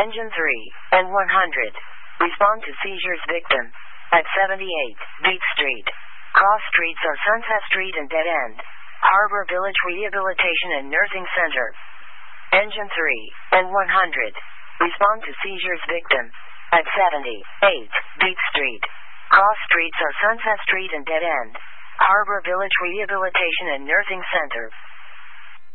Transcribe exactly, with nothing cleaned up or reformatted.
Engine three and one hundred. Respond to seizures victim at seventy-eight Beat Street. Cross streets are Sunset Street and Dead End. Harbor Village Rehabilitation and Nursing Center. Engine three and one hundred. Respond to seizures victim at seventy-eight Beat Street. Cross streets are Sunset Street and Dead End. Harbor Village Rehabilitation and Nursing Center.